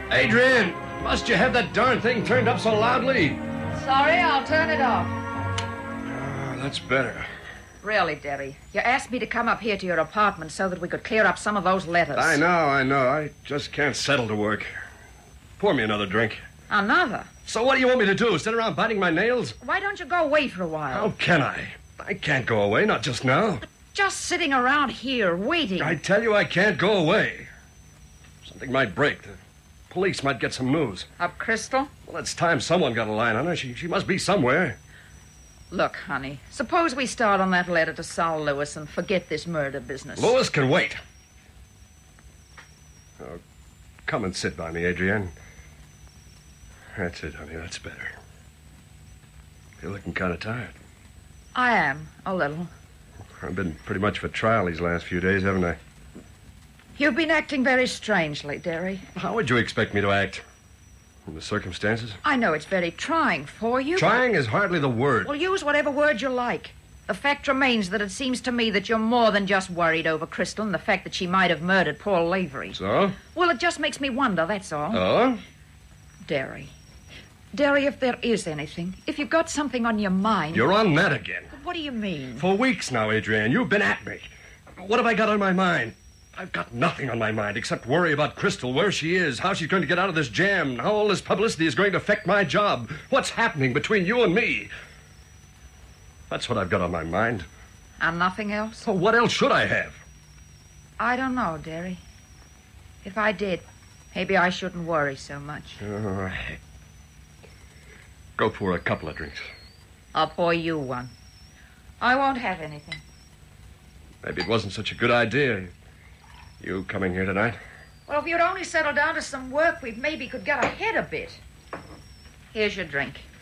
Adrian, must you have that darn thing turned up so loudly? Sorry, I'll turn it off. That's better. Really, Derry, you asked me to come up here to your apartment so that we could clear up some of those letters. I know. I just can't settle to work. Pour me another drink. Another? So what do you want me to do? Sit around biting my nails? Why don't you go away for a while? How can I? I can't go away, not just now. Just sitting around here, waiting. I tell you, I can't go away. Something might break. The police might get some news. Of Crystal? Well, it's time someone got a line on her. She must be somewhere. Look, honey, suppose we start on that letter to Sol Lewis and forget this murder business. Lewis can wait. Oh, come and sit by me, Adrienne. That's it, honey. That's better. You're looking kind of tired. I am, a little. I've been pretty much for trial these last few days, haven't I? You've been acting very strangely, Derry. How would you expect me to act? In the circumstances? I know it's very trying for you. Trying is hardly the word. Well, use whatever word you like. The fact remains that it seems to me that you're more than just worried over Crystal and the fact that she might have murdered Paul Lavery. So? Well, it just makes me wonder, that's all. Oh? Derry, if there is anything, if you've got something on your mind... You're on that again. What do you mean? For weeks now, Adrienne, you've been at me. What have I got on my mind? I've got nothing on my mind except worry about Crystal, where she is, how she's going to get out of this jam, and how all this publicity is going to affect my job. What's happening between you and me? That's what I've got on my mind. And nothing else? So what else should I have? I don't know, Derry. If I did, maybe I shouldn't worry so much. Go pour a couple of drinks. I'll pour you one. I won't have anything. Maybe it wasn't such a good idea. You coming here tonight? Well, if you'd only settle down to some work, we maybe could get ahead a bit. Here's your drink.